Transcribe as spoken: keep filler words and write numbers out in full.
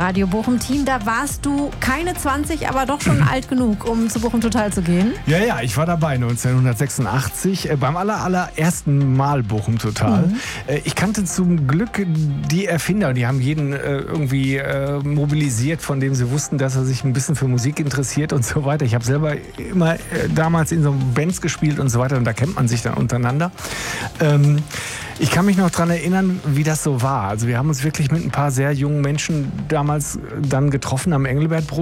Radio Bochum Team. Da warst du keine zwanzig, aber doch schon alt genug, um zu Bochum Total zu gehen. Ja, ja, ich war dabei neunzehnhundertsechsundachtzig äh, beim aller, allerersten Mal Bochum Total. Mhm. Äh, ich kannte zum Glück die Erfinder, die haben jeden äh, irgendwie äh, mobilisiert, von dem sie wussten, dass er sich ein bisschen für Musik interessiert und so weiter. Ich habe selber immer äh, damals in so Bands gespielt und so weiter und da kennt man sich dann untereinander. Ähm, Ich kann mich noch daran erinnern, wie das so war. Also wir haben uns wirklich mit ein paar sehr jungen Menschen damals dann getroffen am Engelbertbrunnen.